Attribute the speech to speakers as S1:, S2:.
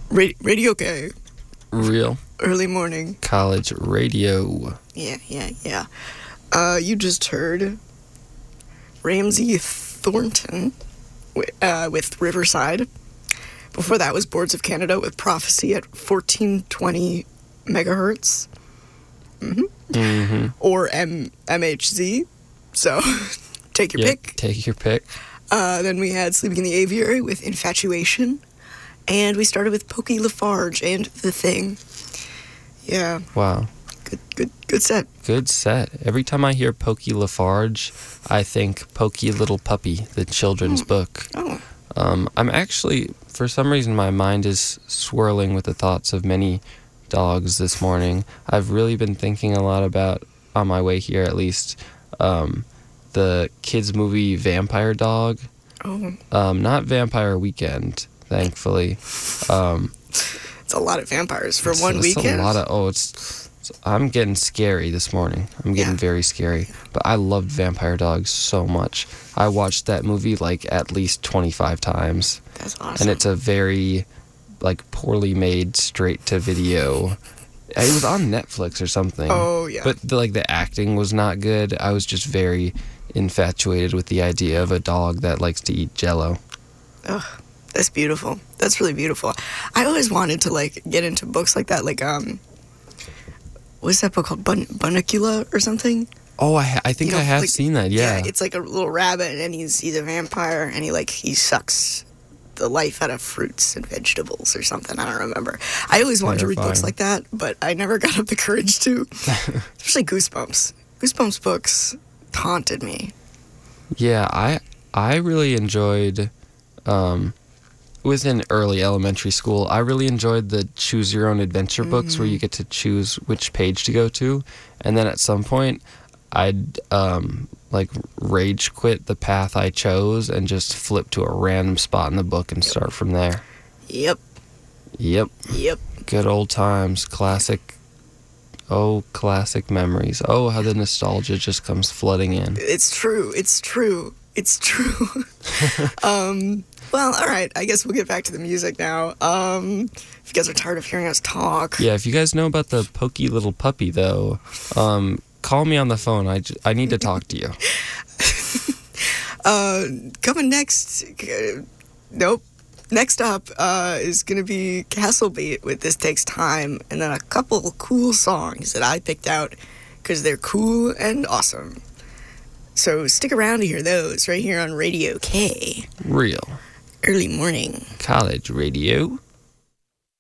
S1: Radio K.
S2: Real
S1: Early morning.
S2: college radio.
S1: Yeah. You just heard Ramsey Thornton with Riverside. Before that was Boards of Canada with Prophecy at 1420 megahertz. Or MHZ. So take your pick.
S2: Take your pick.
S1: Then we had Sleeping in the Aviary with Infatuation. And we started with Pokey Lafarge and The Thing. Yeah.
S2: Wow.
S1: Good set.
S2: Good set. Every time I hear Pokey Lafarge, I think Pokey Little Puppy, the children's book.
S1: Oh.
S2: I'm actually, for some reason, my mind is swirling with the thoughts of many dogs this morning. I've really been thinking a lot about, on my way here at least, the kids' movie Vampire Dog.
S1: Oh.
S2: Not Vampire Weekend, thankfully.
S1: It's a lot of vampires for one weekend.
S2: It's a lot of, I'm getting scary this morning. I'm getting very scary. But I loved Vampire Dogs so much. I watched that movie like at least 25 times.
S1: That's awesome.
S2: And it's a very like poorly made straight to video. It was on Netflix or something.
S1: Oh yeah.
S2: But the acting was not good. I was just very infatuated with the idea of a dog that likes to eat Jell-O.
S1: Ugh, that's beautiful. That's really beautiful. I always wanted to like get into books like that, like what's that book called? Bunnicula or something?
S2: Oh, I think I have
S1: like,
S2: seen that. Yeah.
S1: It's like a little rabbit, and he's a vampire, and he sucks the life out of fruits and vegetables or something. I don't remember. I always wanted to read books like that, but I never got up the courage to. Especially Goosebumps. Goosebumps books haunted me.
S2: Yeah, I really enjoyed. It was in early elementary school. I really enjoyed the choose your own adventure books where you get to choose which page to go to, and then at some point I'd rage quit the path I chose and just flip to a random spot in the book and start from there.
S1: Yep.
S2: Good old times. Classic memories. Oh, how the nostalgia just comes flooding in.
S1: It's true. Well, all right. I guess we'll get back to the music now. If you guys are tired of hearing us talk.
S2: Yeah, if you guys know about the Pokey Little Puppy, though, call me on the phone. I need to talk to you.
S1: Coming next... nope. Next up is going to be Castle Beat with This Takes Time, and then a couple cool songs that I picked out because they're cool and awesome. So stick around to hear those right here on Radio K.
S2: Real
S1: Early morning
S2: college radio.